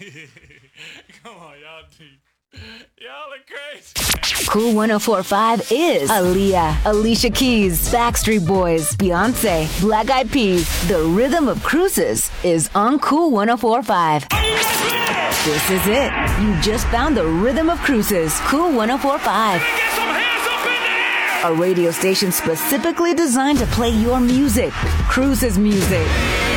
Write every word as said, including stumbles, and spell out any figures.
Come on, y'all deep. Y'all are crazy. Cool one oh four point five is Aaliyah, Alicia Keys, Backstreet Boys, Beyonce, Black Eyed Peas. The rhythm of cruises is on Cool one oh four point five. This is it. You just found the rhythm of cruises. Cool one oh four point five. Get some hands up in the air. A radio station specifically designed to play your music. Cruises music.